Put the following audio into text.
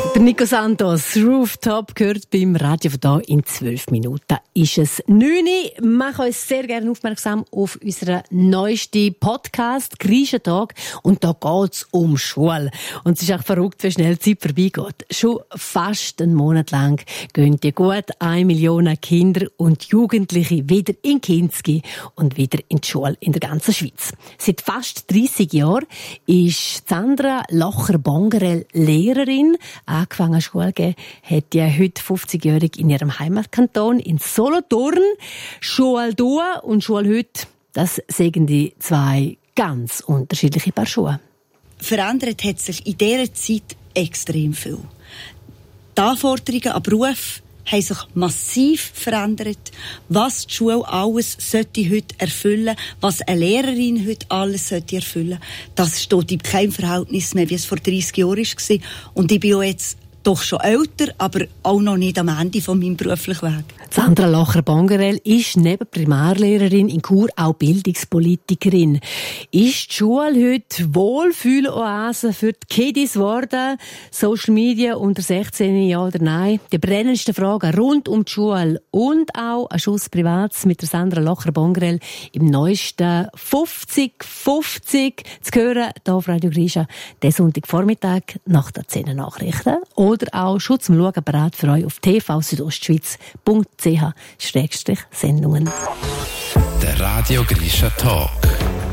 Der Nico Santos, Rooftop, gehört beim Radio von da in 12 Minuten. Ist es 9 Uhr. Mache uns sehr gerne aufmerksam auf unseren neuesten Podcast, Grischentag. Und da geht's um Schule. Und es ist auch verrückt, wie schnell die Zeit vorbeigeht. Schon fast einen Monat lang gehen die gut 1 Million Kinder und Jugendliche wieder in Kinski und wieder in die Schule in der ganzen Schweiz. Seit fast 30 Jahren ist Sandra Locher-Bongerel Lehrerin. Angefangen Schule geben hat die heute 50-Jährige in ihrem Heimatkanton in Solothurn. Schule da und Schule heute, das sagen die zwei ganz unterschiedliche Paar Schuhe. Verändert hat sich in dieser Zeit extrem viel. Die Anforderungen an Beruf haben sich massiv verändert. Was die Schule alles sollte heute erfüllen, was eine Lehrerin heute alles sollte erfüllen, das steht in keinem Verhältnis mehr, wie es vor 30 Jahren war. Und ich bin auch jetzt doch schon älter, aber auch noch nicht am Ende von meinem beruflichen Weg. Sandra Locher-Bongerel ist neben Primarlehrerin in Chur auch Bildungspolitikerin. Ist die Schule heute Wohlfühloase für die Kiddies geworden? Social Media unter 16, ja oder nein? Die brennendsten Fragen rund um die Schule und auch ein Schuss Privats mit der Sandra Locher-Bongerel im neuesten 50-50 zu hören, hier auf Radio Grisha, den Sonntagvormittag nach der 10 Nachrichten. Oder auch schon zum Schauen bereit für euch auf tvsüdostschweiz.ch/Sendungen. Der Radio Grisha Talk.